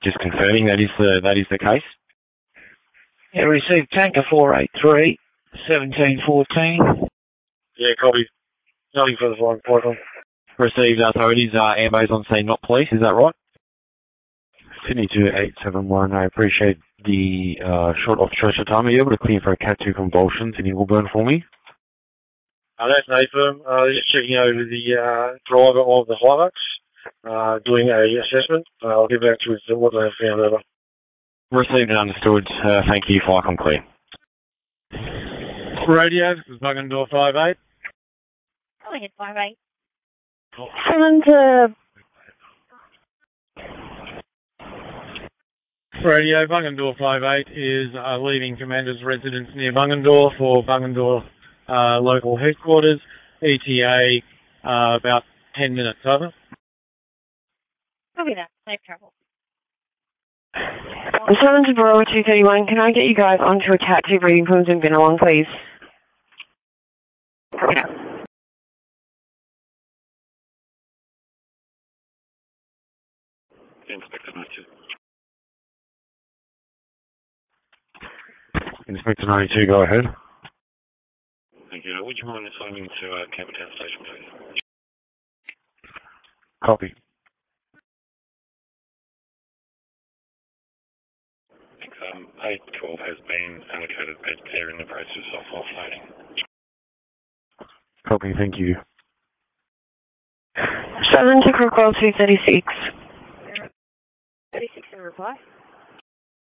Just confirming that is the case. Yeah, received tanker 483, 1714. Yeah, copy. Nothing for the flying portal. Received authorities, airbase on scene, not police, is that right? Sydney 2871, I appreciate the short off-treasure time. Are you able to clear for a Cat 2 convulsions in Ingleburn for me? That's Nathan. Just checking over the driver of the Hilux, doing a assessment. I'll get back to you with what they have found over. Received and understood. Thank you. Flycom clear. Radio, this is Bungendore 58. Go ahead, 58. 7 to... Radio, Bungendore 58 is leaving Commander's residence near Bungendore for Bungendore local headquarters. ETA about 10 minutes, over. Copy that. Safe travel. 7 to Bravo 231, can I get you guys onto a Cat 2 breeding pools in Binalong, please? Copy that. Inspector 92. Inspector 92, go ahead. Thank you. Would you mind assigning to Campertown Station, please? Copy. Thanks. 812 has been allocated bed care in the process of offloading. Copy, thank you. 7 to Crookwell 236. 36 in reply.